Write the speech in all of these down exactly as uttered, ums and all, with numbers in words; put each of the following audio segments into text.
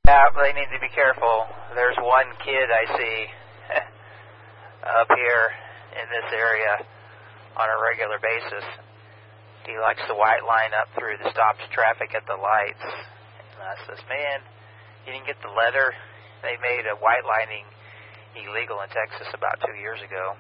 Yeah, they need to be careful. There's one kid I see up here in this area on a regular basis. He likes to white line up through the stopped traffic at the lights. And I says, man, you didn't get the letter? They made a white lining illegal in Texas about two years ago.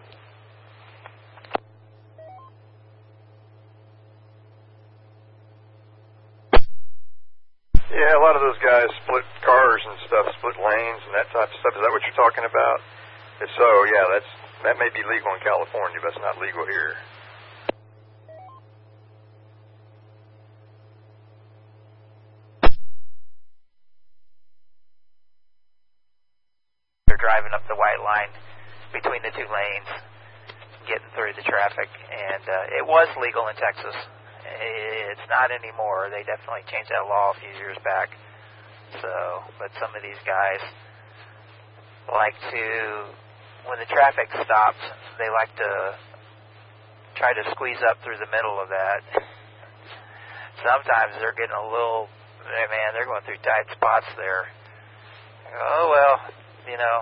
Yeah, a lot of those guys split cars and stuff, split lanes and that type of stuff. Is that what you're talking about? If so, yeah, that's that may be legal in California, but it's not legal here. They're driving up the white line between the two lanes, getting through the traffic, and uh, it was legal in Texas. It's not anymore. They definitely changed that law a few years back. So, but some of these guys like to, when the traffic stops, they like to try to squeeze up through the middle of that. Sometimes they're getting a little, man, they're going through tight spots there. Oh, well, you know,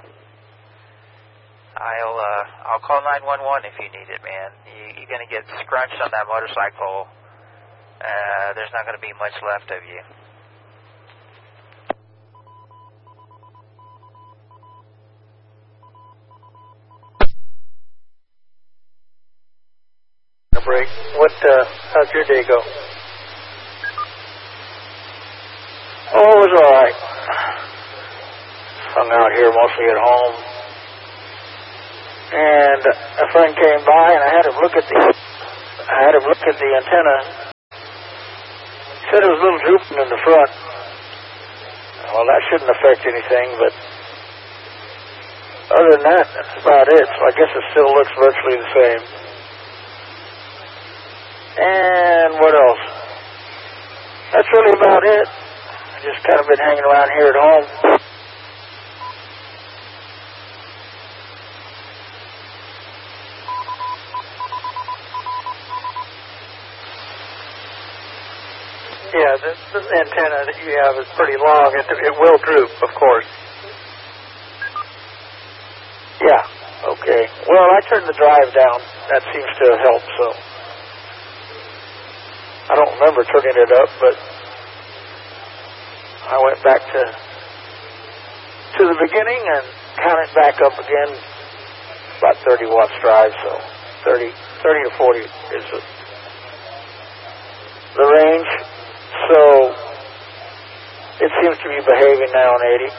I'll uh, I'll call nine one one if you need it, man. You, you're going to get scrunched on that motorcycle. Uh, there's not going to be much left of you. A break. What? Uh, how's your day go? Oh, it was all right. Hung out here mostly at home, and a friend came by, and I had him look at the I had him look at the antenna. Said it was a little drooping in the front. Well, that shouldn't affect anything, but other than that, that's about it. So I guess it still looks virtually the same. And what else? That's really about it. I just kind of been hanging around here at home. Yeah, the, the antenna that you have is pretty long. It, it will droop, of course. Yeah, okay. Well, I turned the drive down. That seems to help, so. I don't remember turning it up, but I went back to to the beginning and counted back up again. About thirty watts drive, so thirty, thirty to forty is the, the range. So it seems to be behaving now in eighty.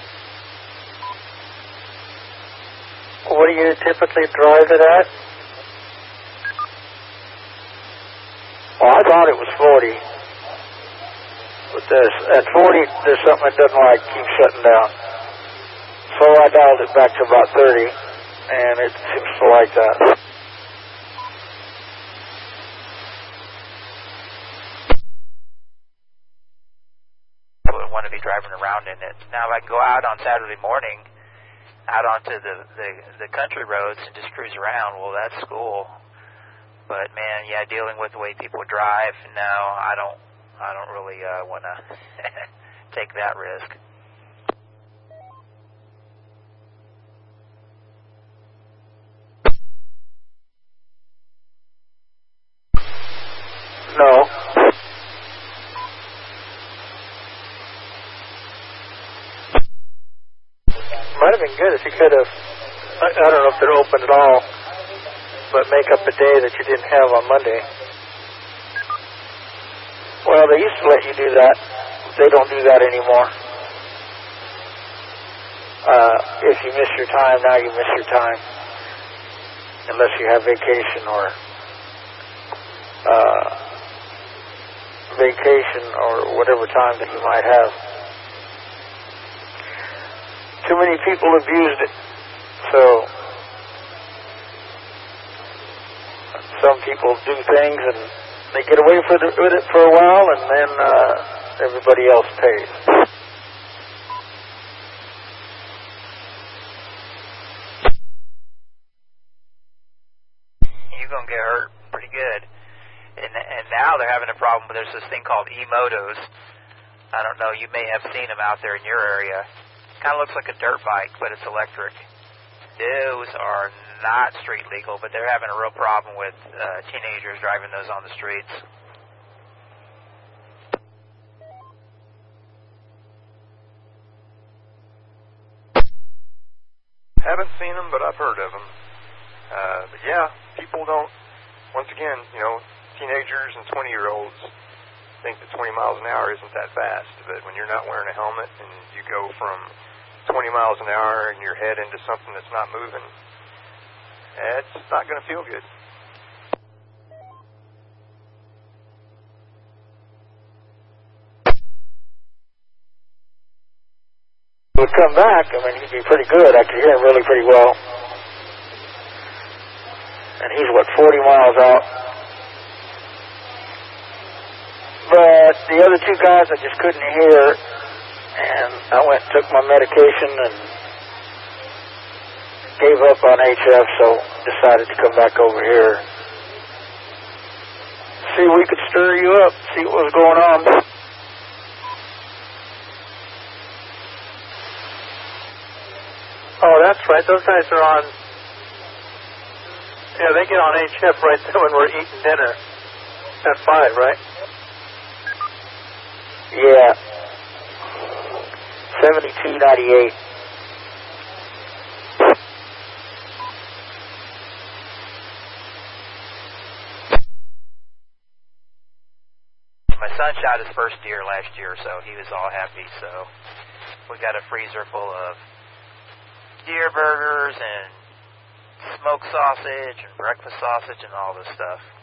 What do you typically drive it at? Well, I thought it was forty. But there's, at forty, there's something it doesn't like, keeps shutting down. So I dialed it back to about thirty, and it seems to like that. Want to be driving around in it. Now I can go out on Saturday morning, out onto the, the, the country roads and just cruise around. Well, that's cool. But man, yeah, dealing with the way people drive, no, I don't, I don't really uh, want to take that risk. No. Might have been good if you could have, I, I don't know if they're open at all, but make up a day that you didn't have on Monday. Well, they used to let you do that. They don't do that anymore. Uh, if you miss your time, now you miss your time. Unless you have vacation or uh, vacation or whatever time that you might have. Too many people abused it, so some people do things and they get away with it for a while, and then uh, everybody else pays. You're going to get hurt pretty good. And, and now they're having a problem, but there's this thing called e-motos. I don't know, you may have seen them out there in your area. Kind of looks like a dirt bike, but it's electric. Those are not street legal, but they're having a real problem with uh, teenagers driving those on the streets. Haven't seen them, but I've heard of them. Uh, but yeah, people don't, once again, you know, teenagers and twenty-year-olds think that twenty miles an hour isn't that fast. But when you're not wearing a helmet and you go from twenty miles an hour and your head into something that's not moving, it's not going to feel good. Would come back, I mean, he'd be pretty good. I could hear him really pretty well. And he's, what, forty miles out. But the other two guys I just couldn't hear, and I went and took my medication and gave up on H F, so decided to come back over here. See if we could stir you up, see what was going on. Oh, that's right. Those guys are on, yeah, they get on H F right there when we're eating dinner at five, right? Yeah. seventy-two ninety-eight. My son shot his first deer last year, so he was all happy. So we got a freezer full of deer burgers and smoked sausage and breakfast sausage and all this stuff.